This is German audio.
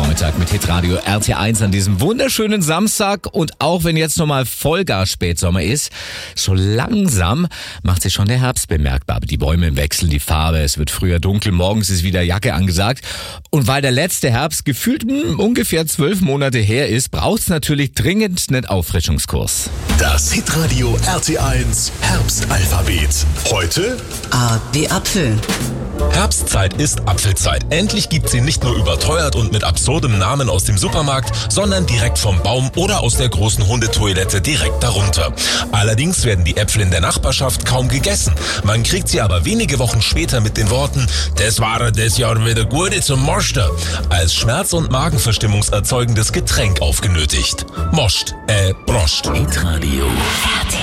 Vormittag mit Hitradio RT1 an diesem wunderschönen Samstag. Und auch wenn jetzt nochmal Vollgas Spätsommer ist, so langsam macht sich schon der Herbst bemerkbar. Die Bäume wechseln die Farbe, es wird früher dunkel, morgens ist wieder Jacke angesagt. Und weil der letzte Herbst gefühlt ungefähr 12 Monate her ist, braucht es natürlich dringend einen Auffrischungskurs. Das Hitradio RT1 Herbstalphabet. Heute A wie Apfel. Herbstzeit ist Apfelzeit. Endlich gibt's sie nicht nur überteuert und mit absurdem Namen aus dem Supermarkt, sondern direkt vom Baum oder aus der großen Hundetoilette direkt darunter. Allerdings werden die Äpfel in der Nachbarschaft kaum gegessen. Man kriegt sie aber wenige Wochen später mit den Worten "Das war das Jahr wieder gute zum Moster" als schmerz- und magenverstimmungserzeugendes Getränk aufgenötigt. Moscht, Broscht. Hitradio. RT.